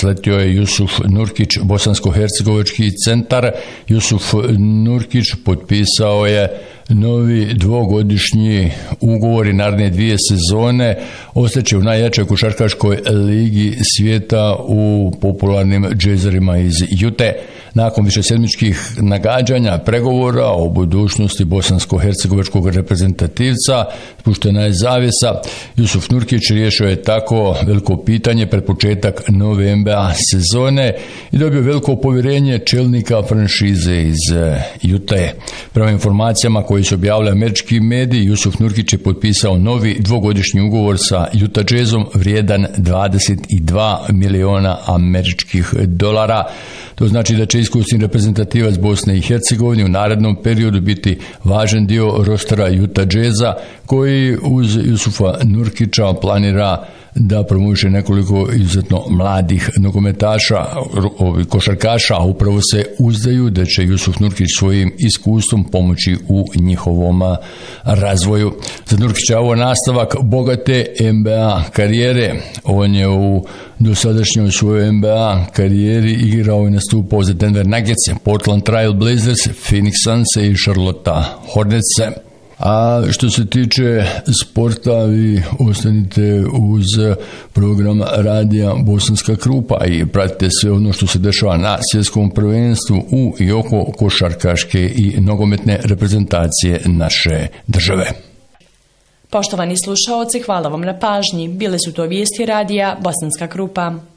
sletio je Jusuf Nurkić, bosansko-hercegovački centar. Jusuf Nurkić potpisao je novi dvogodišnji ugovor i naredne 2 sezone. Ostaće u najjačoj košarkaškoj ligi svijeta u popularnim džezerima iz Jute. Nakon višesedmičkih nagađanja, pregovora o budućnosti bosansko-hercegovačkog reprezentativca, spuštena je zavjesa. Jusuf Nurkić riješio je tako veliko pitanje pred početak nove NBA sezone i dobio veliko povjerenje čelnika franšize iz Jute. Prema informacijama koji su objavili američki mediji, Jusuf Nurkić je potpisao novi dvogodišnji ugovor sa Utah Jazzom vrijedan 22 miliona američkih dolara. To znači da će iskusni reprezentativac Bosne i Hercegovine u narednom periodu biti važan dio rostera Utah Jazza, koji uz Jusufa Nurkića planira da promoviše nekoliko izuzetno mladih nogometaša, košarkaša, a upravo se uzdaju da će Jusuf Nurkić svojim iskustvom pomoći u njihovom razvoju. Za Nurkića ovo nastavak bogate NBA karijere. On je u dosadašnjoj svojoj NBA karijeri igrao i nastupao za Denver Nuggets, Portland Trail Blazers, Phoenix Suns i Charlotte Hornets. A što se tiče sporta, vi ostanite uz program radija Bosanska Krupa i pratite sve ono što se dešava na svjetskom prvenstvu u i oko košarkaške i nogometne reprezentacije naše države. Poštovani slušaoci, hvala vam na pažnji. Bile su to vijesti radija Bosanska Krupa.